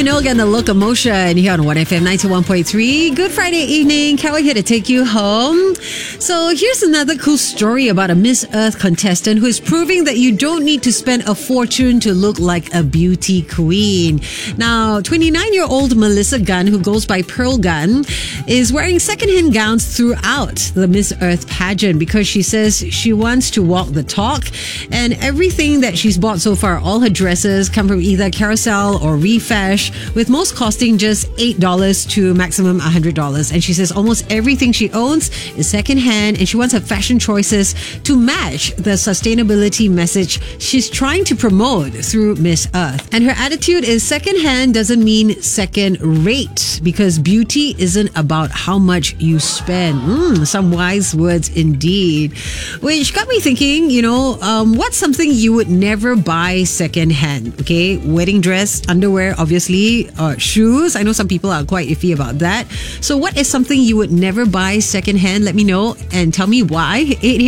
Minogue and the Locomotion here on 1FM 91.3. Good Friday evening. Carol here to take you home. So here's another cool story about a Miss Earth contestant who is proving that you don't need to spend a fortune to look like a beauty queen. Now, 29-year-old Melissa Gunn, who goes by Pearl Gunn, is wearing secondhand gowns throughout the Miss Earth pageant because she says she wants to walk the talk, and everything that she's bought so far, all her dresses, come from either Carousel or Refash, with most costing just $8 to maximum $100. And she says almost everything she owns is secondhand, and she wants her fashion choices to match the sustainability message she's trying to promote through Miss Earth. And her attitude is secondhand doesn't mean second rate, because beauty isn't about how much you spend. Some wise words indeed. Which got me thinking, what's something you would never buy secondhand? Okay, wedding dress, underwear, obviously, shoes. I know some people are quite iffy about that. So what is something you would never buy secondhand? Let me know and tell me why.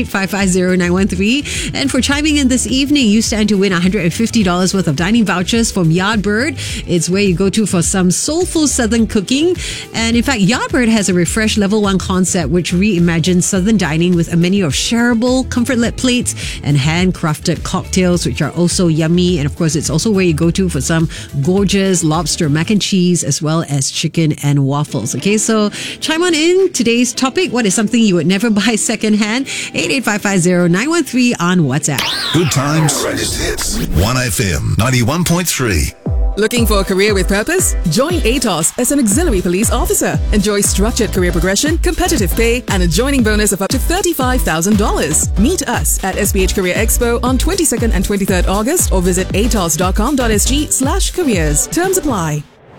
88550-913. And for chiming in this evening, you stand to win $150 worth of dining vouchers from Yardbird. It's where you go to for some soulful Southern cooking. And in fact, Yardbird has a refreshed level 1 concept which reimagines Southern dining with a menu of shareable, comfort-led plates and handcrafted cocktails, which are also yummy. And of course, it's also where you go to for some gorgeous lobster mac and cheese, as well as chicken and waffles. Okay, so chime on in. Today's topic: what is something you would never buy secondhand? 88550-913 on WhatsApp. Good times. Greatest hits. 1FM 91.3. Looking for a career with purpose? Join ATOS as an auxiliary police officer. Enjoy structured career progression, competitive pay, and a joining bonus of up to $35,000. Meet us at SPH Career Expo on 22nd and 23rd August, or visit atos.com.sg/careers. Terms apply.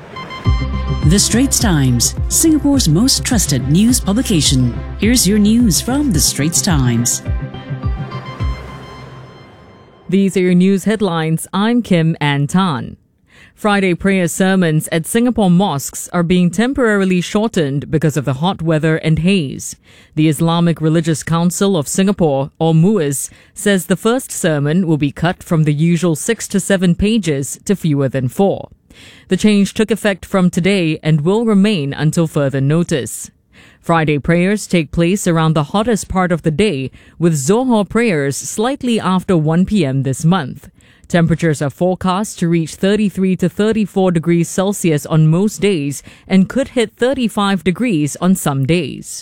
The Straits Times, Singapore's most trusted news publication. Here's your news from The Straits Times. These are your news headlines. I'm Kim Ann Tan. Friday prayer sermons at Singapore mosques are being temporarily shortened because of the hot weather and haze. The Islamic Religious Council of Singapore, or MUIS, says the first sermon will be cut from the usual 6 to 7 pages to fewer than 4. The change took effect from today and will remain until further notice. Friday prayers take place around the hottest part of the day, with Zohor prayers slightly after 1 p.m. this month. Temperatures are forecast to reach 33 to 34 degrees Celsius on most days and could hit 35 degrees on some days.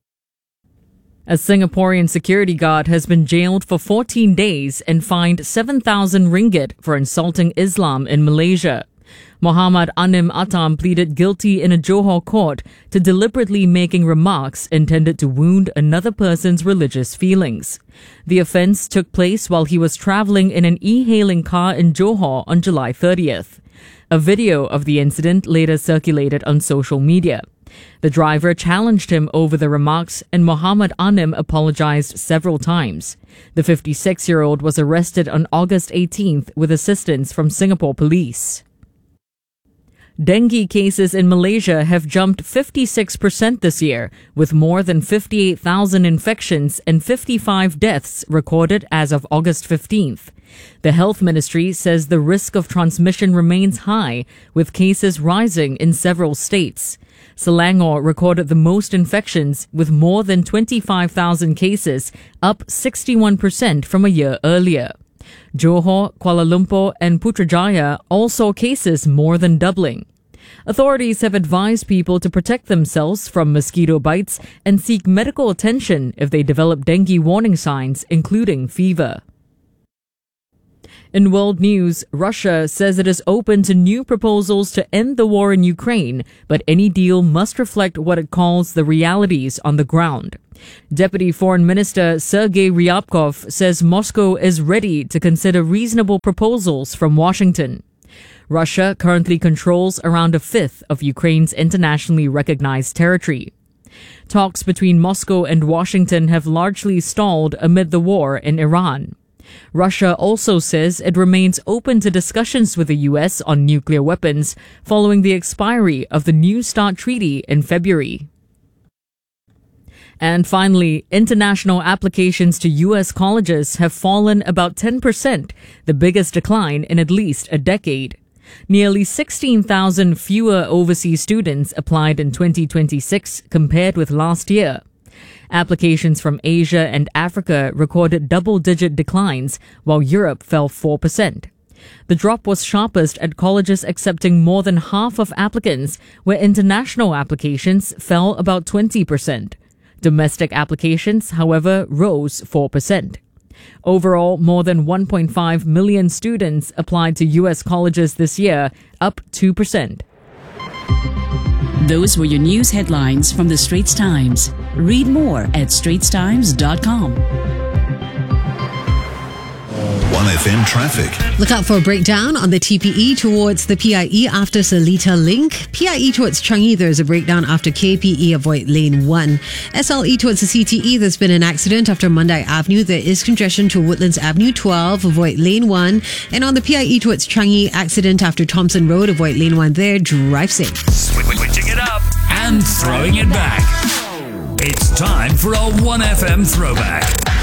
A Singaporean security guard has been jailed for 14 days and fined 7,000 ringgit for insulting Islam in Malaysia. Muhammad Anim Atam pleaded guilty in a Johor court to deliberately making remarks intended to wound another person's religious feelings. The offence took place while he was travelling in an e-hailing car in Johor on July 30th. A video of the incident later circulated on social media. The driver challenged him over the remarks, and Muhammad Anim apologized several times. The 56-year-old was arrested on August 18th with assistance from Singapore police. Dengue cases in Malaysia have jumped 56% this year, with more than 58,000 infections and 55 deaths recorded as of August 15th. The Health Ministry says the risk of transmission remains high, with cases rising in several states. Selangor recorded the most infections, with more than 25,000 cases, up 61% from a year earlier. Johor, Kuala Lumpur and Putrajaya all saw cases more than doubling. Authorities have advised people to protect themselves from mosquito bites and seek medical attention if they develop dengue warning signs, including fever. In world news, Russia says it is open to new proposals to end the war in Ukraine, but any deal must reflect what it calls the realities on the ground. Deputy Foreign Minister Sergei Ryabkov says Moscow is ready to consider reasonable proposals from Washington. Russia currently controls around a fifth of Ukraine's internationally recognized territory. Talks between Moscow and Washington have largely stalled amid the war in Iran. Russia also says it remains open to discussions with the U.S. on nuclear weapons following the expiry of the New START treaty in February. And finally, international applications to U.S. colleges have fallen about 10%, the biggest decline in at least a decade. Nearly 16,000 fewer overseas students applied in 2026 compared with last year. Applications from Asia and Africa recorded double-digit declines, while Europe fell 4%. The drop was sharpest at colleges accepting more than half of applicants, where international applications fell about 20%. Domestic applications, however, rose 4%. Overall, more than 1.5 million students applied to U.S. colleges this year, up 2%. Those were your news headlines from the Straits Times. Read more at straitstimes.com. 1FM traffic. Look out for a breakdown on the TPE towards the PIE after Seletar Link. PIE towards Changi, there's a breakdown after KPE, avoid lane 1. SLE towards the CTE, there's been an accident after Mandai Avenue. There is congestion to Woodlands Avenue 12, avoid lane 1. And on the PIE towards Changi, accident after Thompson Road, avoid lane 1 there. Drive safe. Switching it up and throwing it back. It's time for a 1FM throwback.